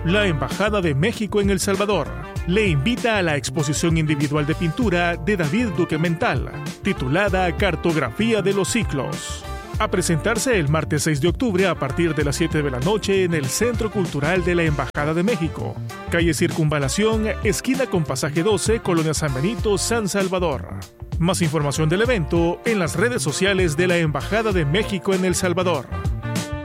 La Embajada de México en El Salvador le invita a la exposición individual de pintura de David Duque Mental, titulada Cartografía de los Ciclos, a presentarse el martes 6 de octubre a partir de las 7 de la noche en el Centro Cultural de la Embajada de México, calle Circunvalación, esquina con pasaje 12, Colonia San Benito, San Salvador. Más información del evento en las redes sociales de la Embajada de México en El Salvador.